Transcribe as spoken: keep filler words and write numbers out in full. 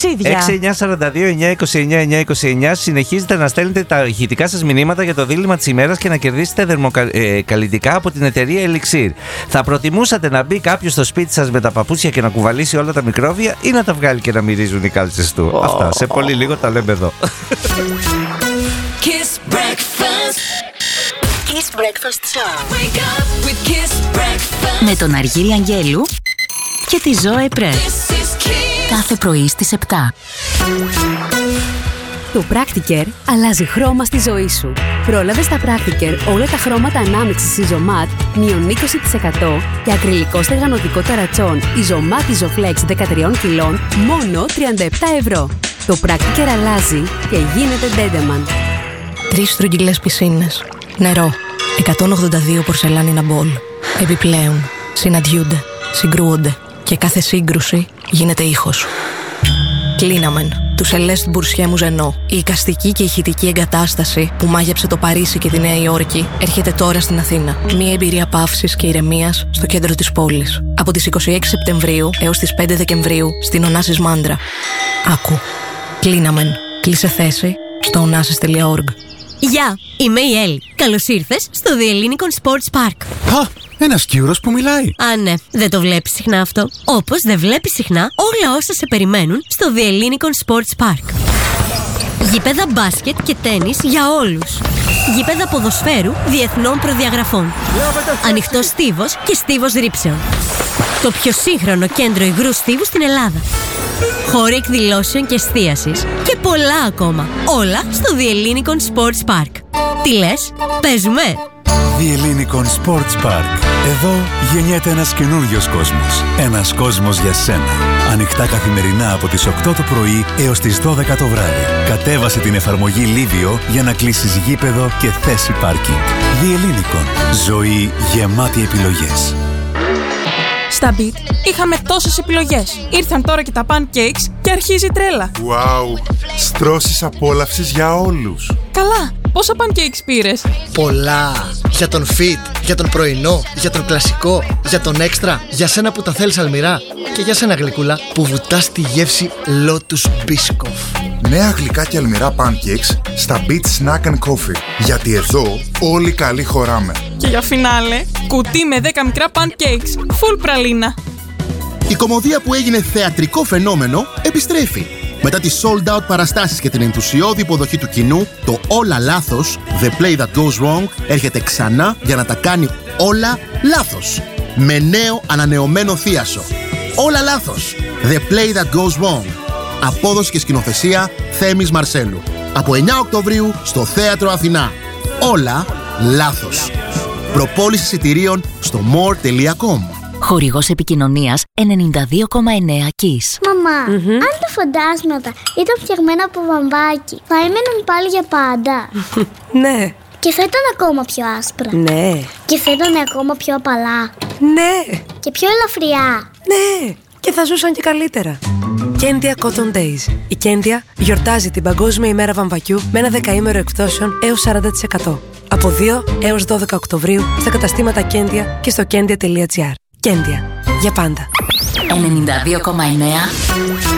ταξίδια. έξι εννιά τέσσερα δύο εννιά είκοσι εννιά εννιά είκοσι εννιά. Συνεχίζετε να στέλνετε τα ηχητικά σας μηνύματα για το δίλημμα της ημέρας και να κερδίσετε δερμοκαλλιτικά από την εταιρεία Elixir. Θα προτιμούσατε να μπει κάποιος στο σπίτι σας με τα παπούτσια και να κουβαλήσει όλα τα μικρόβια ή να τα βγάλει και να μυρίζουν οι κάλτσες του? Oh. Αυτά. Σε πολύ λίγο τα λέμε εδώ. Kiss Breakfast. Kiss Breakfast Show. Wake up with Kiss Breakfast. Με τον Αργύρη Αγγέλου και τη Ζωέ Πρέ. Κάθε πρωί στις επτά. Το Practicare αλλάζει χρώμα στη ζωή σου. Πρόλαβε στα Practicare όλα τα χρώματα ανάμειξης Isomat μείον είκοσι τοις εκατό και ακριλικό στεγανοτικό ταρατσόν Isomat Isoflex δεκατρία κιλών μόνο τριάντα επτά ευρώ. Το Practicare αλλάζει και γίνεται Dedeman. Τρεις στρογγυλές πισίνες, νερό, εκατόν ογδόντα δύο πορσελάνινα μπολ. Επιπλέον, συναντιούνται, συγκρούονται και κάθε σύγκρουση γίνεται ήχος. Κλίναμεν, του Celeste Boursier Mouzeno. Η εικαστική και ηχητική εγκατάσταση που μάγεψε το Παρίσι και τη Νέα Υόρκη έρχεται τώρα στην Αθήνα. Μια εμπειρία παύσης και ηρεμίας στο κέντρο της πόλης. Από τις είκοσι έξι Σεπτεμβρίου έως τις πέντε Δεκεμβρίου στην Ωνάσης Μάντρα. Άκου. Κλίναμεν. Κλείσε θέση στο ωνάσης τελεία org. Γεια, είμαι η Έλλη. Καλώς ήρθες στο The Hellinikon Sports Park. Α, ένας Κύρος που μιλάει. Α, ναι, δεν το βλέπεις συχνά αυτό. Όπως δεν βλέπεις συχνά όλα όσα σε περιμένουν στο The Hellinikon Sports Park. Γήπεδα μπάσκετ και τένις για όλους. Γήπεδα ποδοσφαίρου διεθνών προδιαγραφών. Ανοιχτός στίβος και στίβος ρήψεων. Το πιο σύγχρονο κέντρο υγρού στίβου στην Ελλάδα. Χώροι εκδηλώσεων και εστίασης και πολλά ακόμα. Όλα στο The Hellinikon Sports Park. Τι λες, παίζουμε? The Hellinikon Sports Park. Εδώ γεννιέται ένας καινούριος κόσμος. Ένας κόσμος για σένα. Ανοιχτά καθημερινά από τις οκτώ το πρωί έως τις δώδεκα το βράδυ. Κατέβασε την εφαρμογή Livio για να κλείσεις γήπεδο και θέση πάρκινγκ. The Hellinikon. Ζωή γεμάτη επιλογές. Στα Beat είχαμε τόσες επιλογές. Ήρθαν τώρα και τα pancakes και αρχίζει η τρέλα. Wow! Στρώσεις απόλαυσης για όλους. Καλά! Πόσα pancakes πήρες? Πολλά! Για τον fit, για τον πρωινό, για τον κλασικό, για τον έξτρα, για σένα που τα θέλεις αλμυρά και για σένα γλυκούλα που βουτάς τη γεύση Lotus Biscoff. Νέα γλυκά και αλμυρά pancakes στα Beat Snack and Coffee. Γιατί εδώ όλοι καλοί χωράμε. Και για φινάλε, κουτί με δέκα μικρά pancakes, full πραλίνα. Η κωμωδία που έγινε θεατρικό φαινόμενο επιστρέφει. Μετά τις sold out παραστάσεις και την ενθουσιώδη υποδοχή του κοινού, το Όλα Λάθος, The Play That Goes Wrong, έρχεται ξανά για να τα κάνει όλα λάθος. Με νέο ανανεωμένο θίασο. Όλα Λάθος, The Play That Goes Wrong. Απόδοση και σκηνοθεσία Θέμης Μαρσέλου. Από εννιά Οκτωβρίου στο Θέατρο Αθηνά. Όλα Λάθος. Προπόληση εισιτηρίων στο more τελεία com. Χορηγός επικοινωνίας ενενήντα δύο κόμμα εννέα Kiss. Μαμά, mm-hmm. αν τα φαντάσματα ήταν φτιαγμένα από βαμβάκι, θα έμεναν πάλι για πάντα? Ναι. Και θα ήταν ακόμα πιο άσπρα? Ναι. Και θα ήταν ακόμα πιο απαλά? Ναι. Και πιο ελαφριά? Ναι. Και θα ζούσαν και καλύτερα. Κέντια Cotton Days. Η Κέντια γιορτάζει την Παγκόσμια ημέρα βαμβακιού με ένα δεκαήμερο εκπτώσεων έως σαράντα τοις εκατό. Από δύο έως δώδεκα Οκτωβρίου στα καταστήματα Κέντια και στο κέντια τελεία τζι άρ. Κέντια. Για πάντα. ενενήντα δύο κόμμα εννέα